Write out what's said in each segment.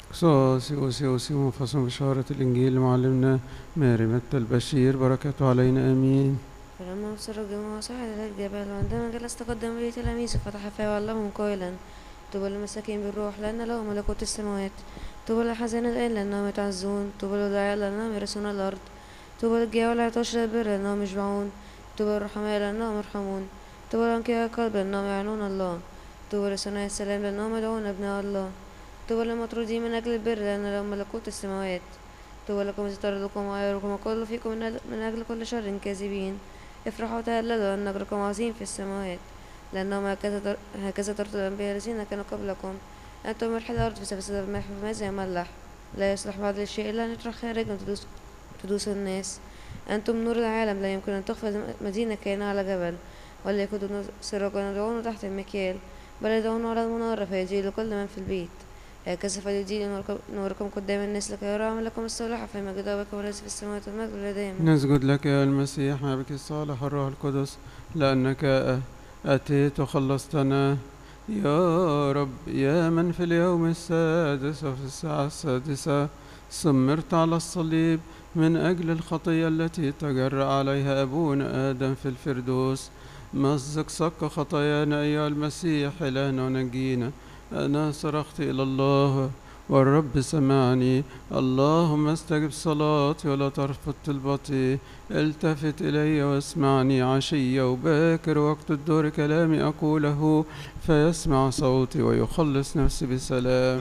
سوسي ومفصل بشارة الإنجيل لمعلمنا ماري متى البشير بركاته علينا آمين. فلما أبصر الجموع صعد إلى الجبل، وعندما جلس تقدم لي تلاميذه فتح فاه وعلمهم قائلا: طوبى للمساكين بالروح، لأن لهم ملكوت السماوات. طوبى للحزان الآن، لأنهم يتعزون. طوبى للوداع، لأنهم يرثون الأرض. طوبى للجياع والعطاش للبر، لأنهم يشبعون. طوبى للرحماء، لأنهم يرحمون. طوبى لأنقياء القلب، لأنهم يعلون الله. طوبى لصناع السلام، لأنهم يدعون أبناء الله. طوبى للمطرودين من أجل البر، لأن لهم ملكوت السماوات. طوبى لكم إذا طردوكم وعايروكم وقالوا فيكم من أجل كل شر كاذبين. افرحوا وتهللوا، أن أجركم عظيم في السماوات، لأنهم هكذا طردوا الأنبياء الذين كانوا قبلكم. أنتم ملح الأرض، فسفسد الملح فماذا يملح؟ لا يصلح بعد للشيء إلا أن يطرح خارجا تدوس الناس. أنتم نور العالم، لا يمكن أن تخفى مدينة كائنة على جبل. ولا يكونوا سراجا يدعون تحت المكيال، بل يدعون على المنارة فيضيء لكل من في البيت. هكذا فليضيء نوركم قدام الناس، لكي يرى عملكم الصالح فيمجد أباكم الذي في السماوات، والمجد لله دائما. نسجد لك يا المسيح مع بك الصالح الروح القدس، لأنك أتيت وخلصتنا يا رب، يا من في اليوم السادس وفي الساعة السادسة سمرت على الصليب من أجل الخطية التي تجرأ عليها أبونا آدم في الفردوس. مزق صك خطايانا أيها المسيح إلهنا ونجينا. أنا صرخت إلى الله والرب سمعني. اللهم استجب صلاتي ولا ترفض طلبتي. التفت إلي واسمعني عشية وباكر وقت الدور كلامي أقوله، فيسمع صوتي ويخلص نفسي بسلام.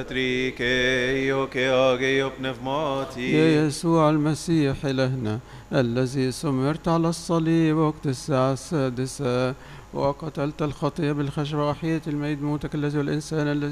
يا يسوع المسيح إلهنا الذي سمرت على الصليب وقت الساعة السادسة، وقتلت الخطية بالخشبة وأحييت الميت موتك الذي والإنسان الذي